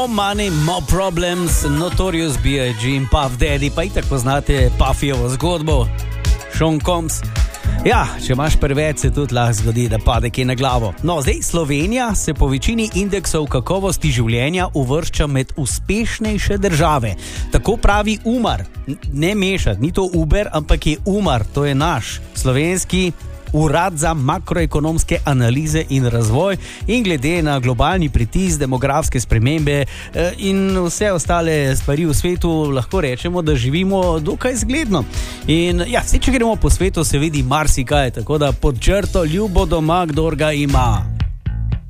More money, more problems, Notorious B.I.G. in Puff Daddy, pa itak poznate Puffijevo zgodbo, Sean Combs. Ja, če imaš preveč, se tudi lahko zgodi, da pade kje na glavo. No, zdaj Slovenija se po večini indeksov kakovosti življenja uvršča med uspešnejše države. Tako pravi UMAR. Ne mešati, ni to Uber, ampak je UMAR, to je naš slovenski Urad za makroekonomske analize in razvoj, in glede na globalni pritisk, demografske spremembe in vse ostale stvari v svetu lahko rečemo, da živimo dokaj zgledno. In ja, če gremo po svetu, se vidi marsikaj, tako da pod črto ljubo doma, kdor ga ima.